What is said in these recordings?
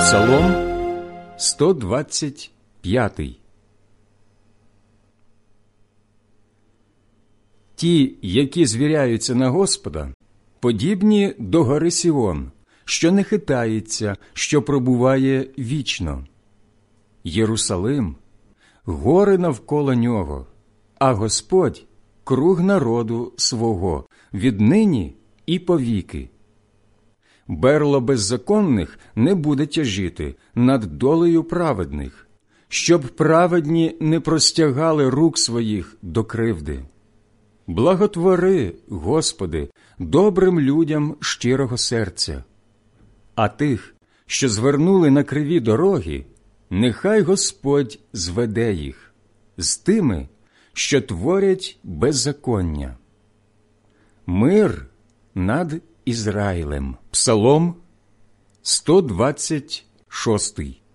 Псалом 125. Ті, які звіряються на Господа, подібні до гори Сіон, що не хитається, що пробуває вічно. Єрусалим – гори навколо нього, а Господь – круг народу свого, віднині і повіки. Берло беззаконних не буде тяжіти над долею праведних, щоб праведні не простягали рук своїх до кривди. Благотвори, Господи, добрим людям щирого серця. А тих, що звернули на криві дороги, нехай Господь зведе їх з тими, що творять беззаконня. Мир над Ізраїлем. Псалом 126.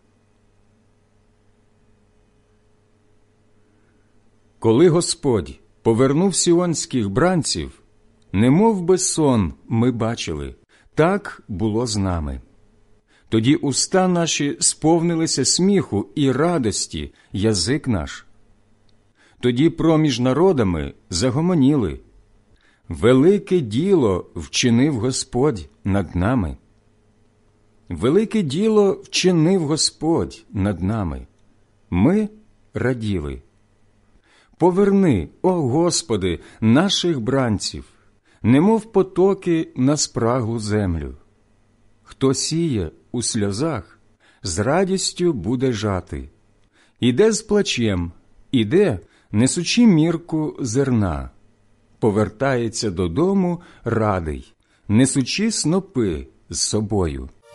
Коли Господь повернув сіонських бранців, немов би сон ми бачили, так було з нами. Тоді уста наші сповнилися сміху і радості, язик наш. Тоді проміж народами загомоніли. Велике діло вчинив Господь над нами. Велике діло вчинив Господь над нами. Ми раділи. Поверни, о Господи, наших бранців, немов потоки на спраглу землю. Хто сіє у сльозах, з радістю буде жати. Іде з плачем, іде, несучи мірку зерна. Повертається додому радий, несучи снопи з собою.